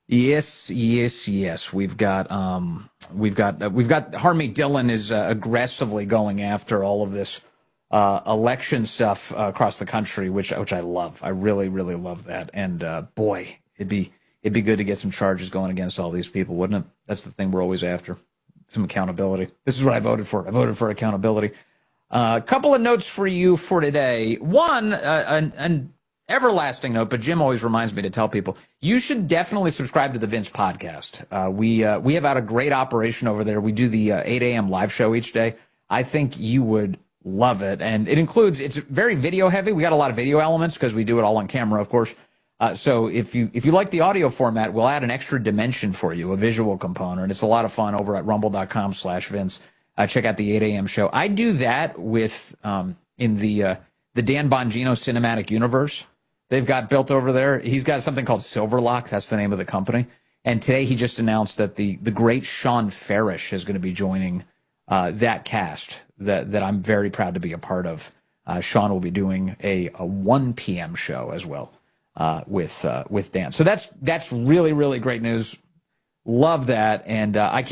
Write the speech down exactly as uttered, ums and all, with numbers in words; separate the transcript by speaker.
Speaker 1: Yes, yes, yes. We've got um, we've got uh, we've got Harmony Dillon is uh, aggressively going after all of this uh, election stuff uh, across the country, which which I love. I really, really love that. And uh, boy, it'd be it'd be good to get some charges going against all these people, wouldn't it? That's the thing we're always after, some accountability. This is what I voted for. I voted for accountability. Uh, a couple of notes for you for today. One, uh, an, an everlasting note, but Jim always reminds me to tell people, you should definitely subscribe to the Vince podcast. Uh, we uh, we have had a great operation over there. We do the uh, eight a.m. live show each day. I think you would love it. And it includes, it's very video heavy. We got a lot of video elements because we do it all on camera, of course. Uh, so if you if you like the audio format, we'll add an extra dimension for you, a visual component. It's a lot of fun over at rumble.com slash Vince. Uh, check out the eight a.m. show. I do that with um, in the uh, the Dan Bongino cinematic universe they've got built over there. He's got something called Silverlock. That's the name of the company. And today he just announced that the the great Sean Farish is going to be joining uh, that cast that that I'm very proud to be a part of. Uh, Sean will be doing a, a one p.m. show as well uh, with uh, with Dan. So that's that's really really great news. Love that, and uh, I can't.